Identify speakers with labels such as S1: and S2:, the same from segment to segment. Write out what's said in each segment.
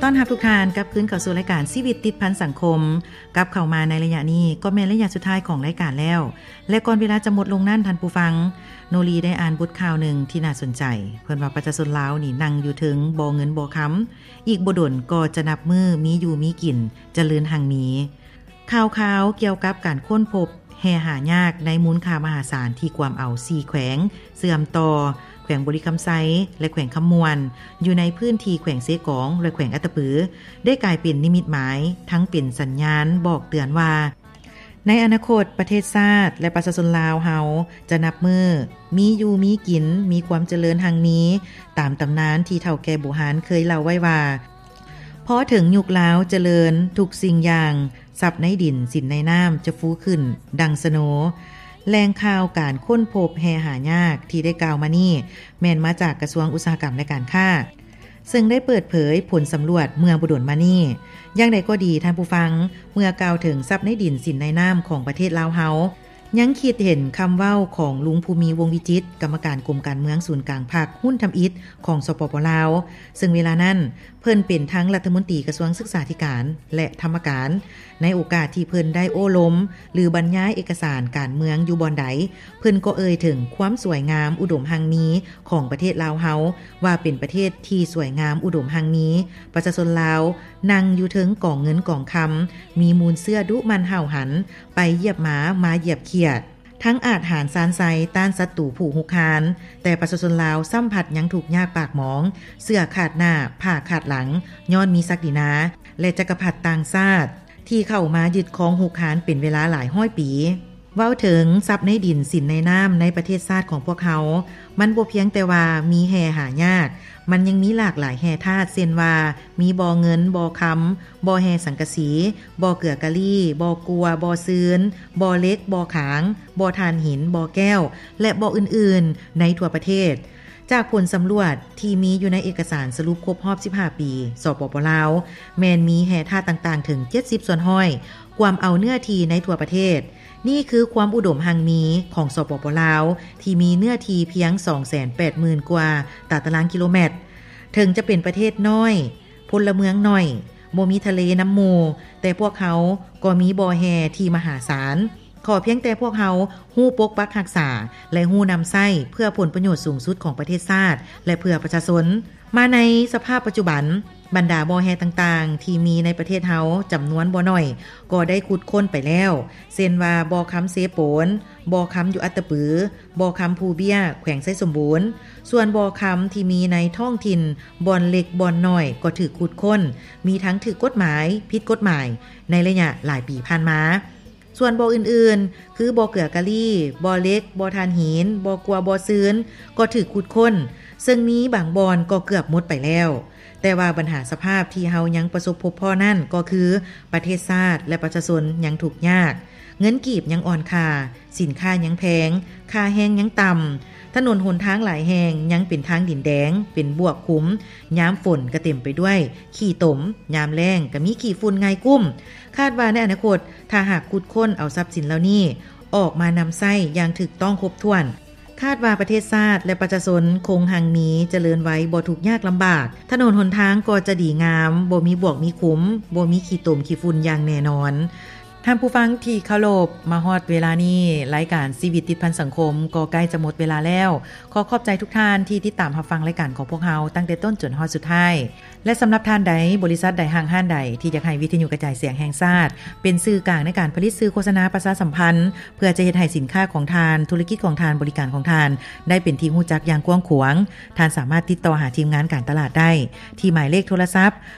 S1: ต้อนรับทุกท่านกลับคืนเข้าสู่รายการชีวิตติดพันสังคมกลับเข้ามาในระยะนี้ก็แม่นระยะสุดท้ายของรายการแล้วและก่อนเวลาจะหมดลงนั่นท่านผู้ฟังโนรีได้อ่านบทข่าวหนึ่งที่น่าสนใจเพิ่นว่าประชาชนลาวนี่นั่งอยู่ถึงบ่เงินบ่ค้ำอีกบ่ดนก็จะนับมือมีอยู่มีกินเจริญหั่งมีข่าวเกี่ยวกับการค้นพบแห่หายากในมูลค่ามหาศาลที่ความเอา4แขวงเสื่อมต่อแขวงบริคำไซและแขวงคำมวนอยู่ในพื้นที่แขวงเสกองและแขวงอัตตปือได้กลายเป็นนิมิตหมายทั้งเป็นสัญญาณบอกเตือนว่าในอนาคตประเทศชาติและประชาชนลาวเฮาจะนับมือมีอยู่มีกินมีความเจริญหังมีตามตำนานที่เฒ่าแก่โบราณเคยเล่าไว้ว่าพอถึงยุคลาวเจริญทุกสิ่งอย่างทรัพย์ในดินสินในน้ำจะฟูขึ้นดังสโนแรงข่าวการค้นพบแห่หายากที่ได้กล่าวมานี่แม่นมาจากกระทรวงอุตสาหกรรมและการค้าซึ่งได้เปิดเผยผลสำรวจเมื่อบ่ดนมานี่อย่างใดก็ดีท่านผู้ฟังเมื่อกล่าวถึงทรัพย์ในดินสินในน้ำของประเทศลาวเฮายังคิดเห็นคำเว้าของลุงภูมิวงศ์วิจิตรกรรมการกรมการเมืองศูนย์กลางภาคหุ้นทำอิฐของสปป.ลาวซึ่งเวลานั้นเพิ่นเป็นทั้งรัฐมนตรีกระทรวงศึกษาธิการและธรรมการในโอกาสที่เพิ่นได้โอ้ล้มหรือบรรยายเอกสารการเมืองอยู่บอนใดเพิ่นก็เอ่ยถึงความสวยงามอุดมหังมีของประเทศลาวเฮาว่าเป็นประเทศที่สวยงามอุดมหังมีประชาชนลาวนั่งอยู่ถึงกองเงินกองคำมีมูลเสื้อดุมันเห่าหันไปเหยียบหมาเหยียบเขียดทั้งอาจหารซานไซต้านศัตรูผู้หุกคานแต่ประชาชนลาวสัมผัสยังถูกยากปากหมองเสื้อขาดหน้าผ้าขาดหลังย้อนมีศักดินาและจักรพรรดิต่างชาติที่เข้ามายึดครองหุกคานเป็นเวลาหลายร้อยปีเว้าถึงทรัพย์ในดินสินในน้ำในประเทศชาติของพวกเขามันบ่เพียงแต่ว่ามีแห่หายากมันยังมีหลากหลายแห่ธาตุเช่นว่ามีบ่อเงินบ่อคำบ่อแห่สังกะสีบ่อเกลือกะลี่บ่อกัวบ่อซืนบ่อเล็กบ่อขางบ่อทานหินบ่อแก้วและบ่ออื่นๆในทั่วประเทศจากผลสำรวจที่มีอยู่ในเอกสารสรุปครบรอบ15ปีสปป.ลาวแม้นมีแห่ธาตุต่างๆถึง70ส่วนห้อยความเอาเนื้อที่ในทั่วประเทศนี่คือความอุดมหังมีของสปป.ลาวที่มีเนื้อที่เพียง 280,000 กว่าตารางกิโลเมตรถึงจะเป็นประเทศน้อยพลเมืองน้อยบ่มีทะเลน้ำหมู่แต่พวกเขาก็มีบ่อแห่ที่มหาศาลขอเพียงแต่พวกเขาฮู้ปกปักรักษาและฮู้นำใช้เพื่อผลประโยชน์สูงสุดของประเทศชาติและเพื่อประชาชนมาในสภาพปัจจุบันบรรดาบ่อแห่ต่างๆที่มีในประเทศเฮาจำนวนบ่น้อยก็ได้ขุดค้นไปแล้วเช่นว่าบ่อคำเสโปนบ่อคำอยู่อัตตปือบ่อคำภูเบี้ยแขวงไสสมบูรณ์ส่วนบ่อคำที่มีในท้องถิ่นบ่อนเล็กบ่อนน้อยก็ถูกขุดค้นมีทั้งถูกกฎหมายผิดกฎหมายในระยะหลายปีผ่านมาส่วนบ่ออื่นๆคือบ่อเกลือกะลี่บ่อเล็กบ่อทานหินบ่อกัวบ่อซืนก็ถูกขุดค้นซึ่งมีบางบ่อนก็เกือบหมดไปแล้วแต่ว่าปัญหาสภาพที่เฮายังประสบพบพ่อนั่นก็คือประเทศชาติและประชาชนยังถูกยากเงินกีบยังอ่อนค่าสินค้ายังแพงค่าแห้งยังต่ำถนนหนทางหลายแห่งยังเป็นทางดินแดงเป็นบวกคุ้มยามฝนก็เต็มไปด้วยขี้ตมยามแล้งก็มีขี้ฝุ่นไงกุ้มคาดว่าในอนาคตถ้าหากขุดค้นเอาทรัพย์สินเหล่านี้ออกมานำใช้อย่างถูกต้องครบถ้วนคาดว่าประเทศชาติและประชาชนคงหังมีเจริญไว้บ่ทุกข์ยากลำบากถนนหนทางก็จะดีงามบ่มีบวกมีขุมบ่มีขี้ตมขี้ฝุ่นอย่างแน่นอนท่านผู้ฟังที่เคารพมาฮอดเวลานี้รายการชีวิตติดพันสังคมก็ใกล้จะหมดเวลาแล้วขอขอบใจทุกท่านที่ติดตามรับฟังรายการของพวกเราตั้งแต่ต้นจนฮอดสุดท้ายและสำหรับท่านใดบริษัทใดห้างห้านใดที่อยากให้วิทยุกระจายเสียงแห่งชาติเป็นสื่อกลางในการผลิตสื่อโฆษณาประชาสัมพันธ์เพื่อจะเฮ็ดให้สินค้าของทานธุรกิจของทานบริการของทานได้เป็นที่ฮู้จักอย่างกว้างขวางท่านสามารถติดต่อหาทีมงานการตลาดได้ที่หมายเลขโทรศัพท์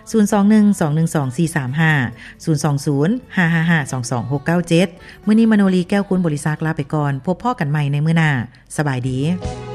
S1: 0212122435 02055522697มื้อนี้มโนรีแก้วคุณบริษัทลาไปก่อนพบพ่อกันใหม่ในมื้อหน้าสบายดี